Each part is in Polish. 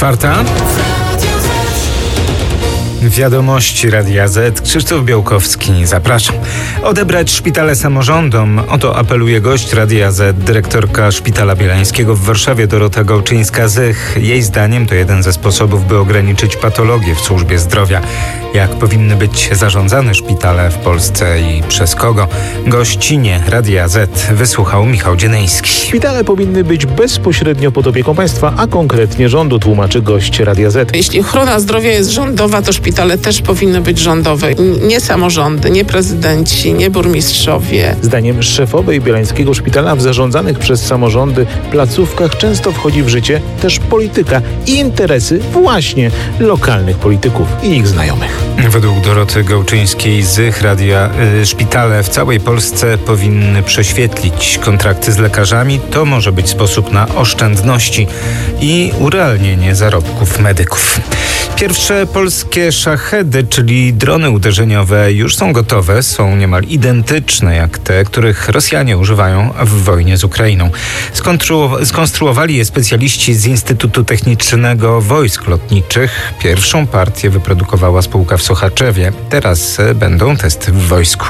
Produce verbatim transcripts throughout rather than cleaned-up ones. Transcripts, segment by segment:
Czwarta. Wiadomości Radia Z. Krzysztof Białkowski, zapraszam. Odebrać szpitale samorządom. O to apeluje gość Radia Z, dyrektorka Szpitala Bielańskiego w Warszawie Dorota Gałczyńska-Zych. Jej zdaniem to jeden ze sposobów, by ograniczyć patologię w służbie zdrowia. Jak powinny być zarządzane szpitale w Polsce i przez kogo? Gościnie Radia Z wysłuchał Michał Dzieneński. Szpitale powinny być bezpośrednio pod opieką państwa, a konkretnie rządu, tłumaczy gość Radia Z. Jeśli ochrona zdrowia jest rządowa, to szpitale też powinny być rządowe. Nie samorządy, nie prezydenci, nie burmistrzowie. Zdaniem szefowej Bielańskiego Szpitala w zarządzanych przez samorządy placówkach często wchodzi w życie też polityka i interesy właśnie lokalnych polityków i ich znajomych. Według Doroty Gałczyńskiej-Zych radia y, szpitale w całej Polsce powinny prześwietlić kontrakty z lekarzami. To może być sposób na oszczędności i urealnienie zarobków medyków. Pierwsze polskie szachedy, czyli drony uderzeniowe, już są gotowe. Są niemal identyczne jak te, których Rosjanie używają w wojnie z Ukrainą. Skontru- skonstruowali je specjaliści z Instytutu Technicznego Wojsk Lotniczych. Pierwszą partię wyprodukowała spółka w Sochaczewie. Teraz będą testy w wojsku.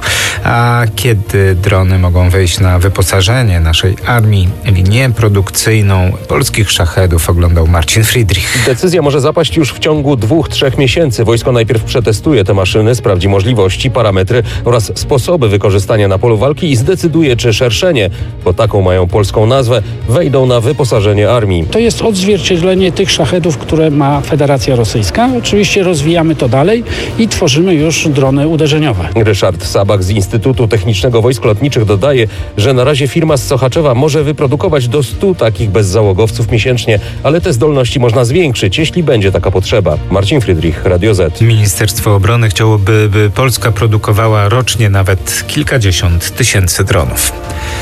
A kiedy drony mogą wejść na wyposażenie naszej armii? Linię produkcyjną polskich szachedów oglądał Marcin Friedrich. Decyzja może zapaść już w ciągu dwóch, trzech miesięcy. Wojsko najpierw przetestuje te maszyny, sprawdzi możliwości, parametry oraz sposoby wykorzystania na polu walki i zdecyduje, czy szerszenie, bo taką mają polską nazwę, wejdą na wyposażenie armii. To jest odzwierciedlenie tych szachedów, które ma Federacja Rosyjska. Oczywiście rozwijamy to dalej i tworzymy już drony uderzeniowe. Ryszard Sabak z Instytutu Technicznego Wojsk Lotniczych dodaje, że na razie firma z Sochaczewa może wyprodukować do stu takich bezzałogowców miesięcznie, ale te zdolności można zwiększyć, jeśli będzie taka potrzeba. Marcin Friedrich, Radio Z. Ministerstwo Obrony chciałoby, by Polska produkowała rocznie nawet kilkadziesiąt tysięcy dronów.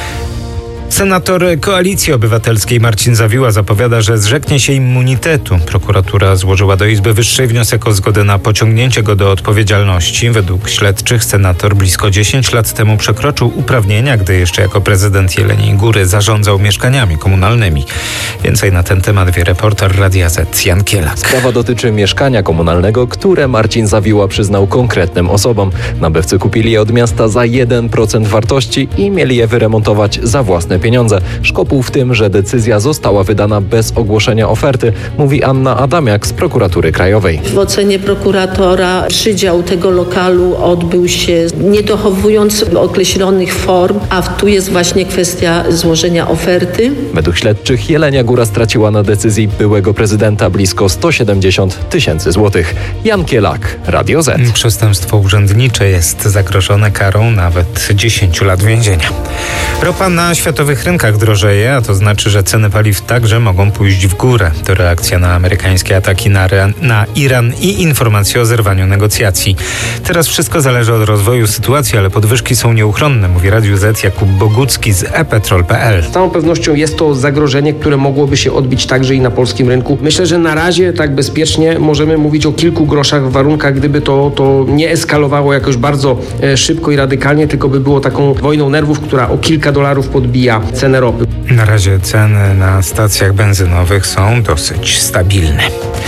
Senator Koalicji Obywatelskiej Marcin Zawiła zapowiada, że zrzeknie się immunitetu. Prokuratura złożyła do Izby Wyższej wniosek o zgodę na pociągnięcie go do odpowiedzialności. Według śledczych senator blisko dziesięć lat temu przekroczył uprawnienia, gdy jeszcze jako prezydent Jeleniej Góry zarządzał mieszkaniami komunalnymi. Więcej na ten temat wie reporter Radia Z Jan Kielak. Sprawa dotyczy mieszkania komunalnego, które Marcin Zawiła przyznał konkretnym osobom. Nabywcy kupili je od miasta za jeden procent wartości i mieli je wyremontować za własne pieniądze. Szkopuł w tym, że decyzja została wydana bez ogłoszenia oferty, mówi Anna Adamiak z Prokuratury Krajowej. W ocenie prokuratora przydział tego lokalu odbył się nie dochowując określonych form, a tu jest właśnie kwestia złożenia oferty. Według śledczych Jelenia Góra straciła na decyzji byłego prezydenta blisko sto siedemdziesiąt tysięcy złotych. Jan Kielak, Radio Z. Przestępstwo urzędnicze jest zagrożone karą nawet dziesięć lat więzienia. Ropa na światowych rynkach drożeje, a to znaczy, że ceny paliw także mogą pójść w górę. To reakcja na amerykańskie ataki na, Re- na Iran i informacje o zerwaniu negocjacji. Teraz wszystko zależy od rozwoju sytuacji, ale podwyżki są nieuchronne, mówi Radiu Z Jakub Bogucki z e petrol kropka pe el. Z całą pewnością jest to zagrożenie, które mogłoby się odbić także i na polskim rynku. Myślę, że na razie tak bezpiecznie możemy mówić o kilku groszach w warunkach, gdyby to, to nie eskalowało jakoś bardzo e, szybko i radykalnie, tylko by było taką wojną nerwów, która o kilka dolarów podbija cenę ropy. Na razie ceny na stacjach benzynowych są dosyć stabilne.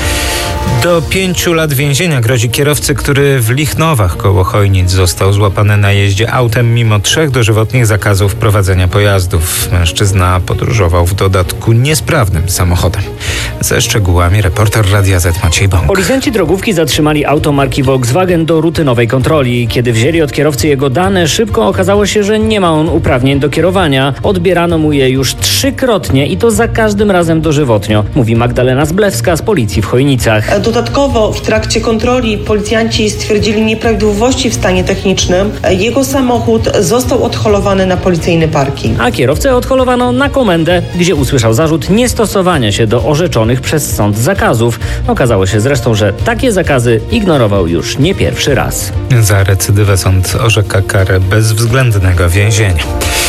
Do pięciu lat więzienia grozi kierowcy, który w Lichnowach koło Chojnic został złapany na jeździe autem mimo trzech dożywotnich zakazów prowadzenia pojazdów. Mężczyzna podróżował w dodatku niesprawnym samochodem. Ze szczegółami reporter Radia Z Maciej Bąk. Policjanci drogówki zatrzymali auto marki Volkswagen do rutynowej kontroli. Kiedy wzięli od kierowcy jego dane, szybko okazało się, że nie ma on uprawnień do kierowania. Odbierano mu je już trzykrotnie i to za każdym razem dożywotnio, mówi Magdalena Zblewska z policji w Chojnicach. Dodatkowo w trakcie kontroli policjanci stwierdzili nieprawidłowości w stanie technicznym. Jego samochód został odholowany na policyjny parking. A kierowcę odholowano na komendę, gdzie usłyszał zarzut niestosowania się do orzeczonych przez sąd zakazów. Okazało się zresztą, że takie zakazy ignorował już nie pierwszy raz. Za recydywę sąd orzeka karę bezwzględnego więzienia.